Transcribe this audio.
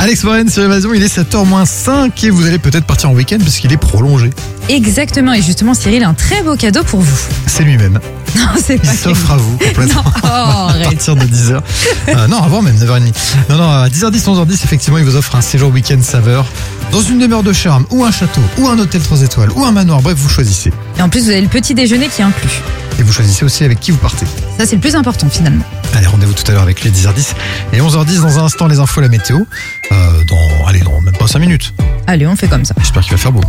Alex Morel sur Évasion, il est 7h-5 et vous allez peut-être partir en week-end parce qu'il est prolongé. Exactement, et justement Cyril a un très beau cadeau pour vous. C'est lui-même. Non, c'est Il pas s'offre à vous complètement. Non, oh, À arrête. partir de 10h. Non, avant même, 9h30. Non, à 10h10, 11h10, effectivement, il vous offre un séjour week-end saveur dans une demeure de charme, ou un château, ou un hôtel 3 étoiles, ou un manoir. Bref, vous choisissez. Et en plus, vous avez le petit déjeuner qui est inclus. Et vous choisissez aussi avec qui vous partez. Ça, c'est le plus important finalement. Allez, rendez-vous tout à l'heure avec les 10h10 et 11h10 dans un instant, les infos, la météo. Dans même pas 5 minutes. Allez, on fait comme ça. J'espère qu'il va faire beau.